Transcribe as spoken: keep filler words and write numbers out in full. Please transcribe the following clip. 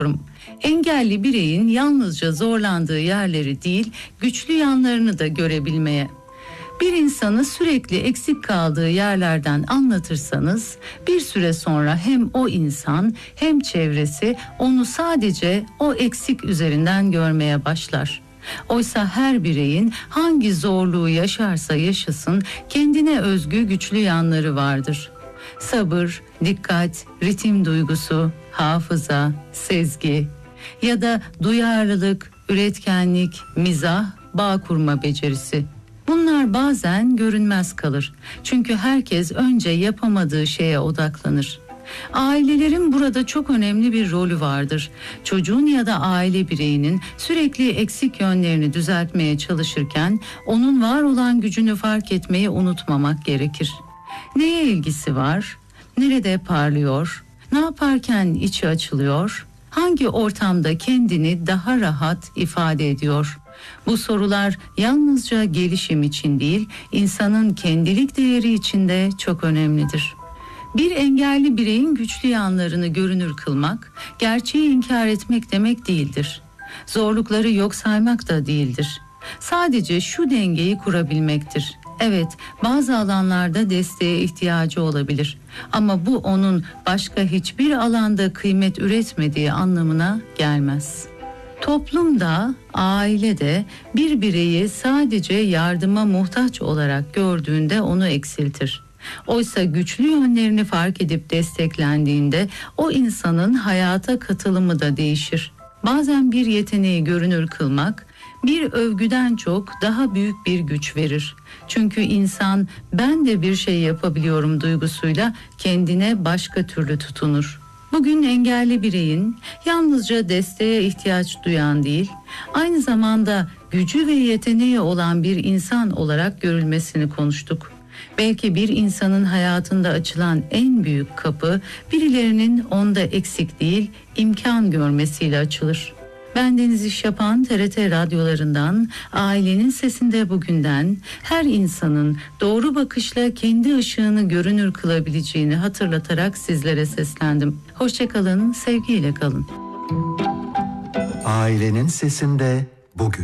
Engelli bireyin yalnızca zorlandığı yerleri değil, güçlü yanlarını da görebilmeye. Bir insanı sürekli eksik kaldığı yerlerden anlatırsanız bir süre sonra hem o insan hem çevresi onu sadece o eksik üzerinden görmeye başlar. Oysa her bireyin hangi zorluğu yaşarsa yaşasın kendine özgü güçlü yanları vardır. Sabır, dikkat, ritim duygusu, hafıza, sezgi ya da duyarlılık, üretkenlik, mizah, bağ kurma becerisi. Bunlar bazen görünmez kalır. Çünkü herkes önce yapamadığı şeye odaklanır. Ailelerin burada çok önemli bir rolü vardır. Çocuğun ya da aile bireyinin sürekli eksik yönlerini düzeltmeye çalışırken onun var olan gücünü fark etmeyi unutmamak gerekir. Neye ilgisi var? Nerede parlıyor? Ne yaparken içi açılıyor? Hangi ortamda kendini daha rahat ifade ediyor? Bu sorular yalnızca gelişim için değil, insanın kendilik değeri için de çok önemlidir. Bir engelli bireyin güçlü yanlarını görünür kılmak, gerçeği inkar etmek demek değildir. Zorlukları yok saymak da değildir. Sadece şu dengeyi kurabilmektir. Evet, bazı alanlarda desteğe ihtiyacı olabilir. Ama bu onun başka hiçbir alanda kıymet üretmediği anlamına gelmez. Toplumda, ailede bir bireyi sadece yardıma muhtaç olarak gördüğünde onu eksiltir. Oysa güçlü yönlerini fark edip desteklendiğinde o insanın hayata katılımı da değişir. Bazen bir yeteneği görünür kılmak, bir övgüden çok daha büyük bir güç verir. Çünkü insan ben de bir şey yapabiliyorum duygusuyla kendine başka türlü tutunur. Bugün engelli bireyin yalnızca desteğe ihtiyaç duyan değil, aynı zamanda gücü ve yeteneği olan bir insan olarak görülmesini konuştuk. Belki bir insanın hayatında açılan en büyük kapı birilerinin onda eksik değil, imkan görmesiyle açılır. Bendeniz iş yapan T R T radyolarından, Ailenin Sesinde bugünden her insanın doğru bakışla kendi ışığını görünür kılabileceğini hatırlatarak sizlere seslendim. Hoşça kalın, sevgiyle kalın. Ailenin Sesinde bugün.